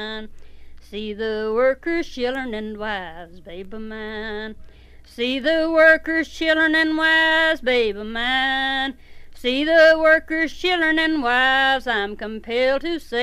See the workers, children, and wives, babe of mine. See the workers, children, and wives, babe of mine. See the workers, children, and wives, I'm compelled to say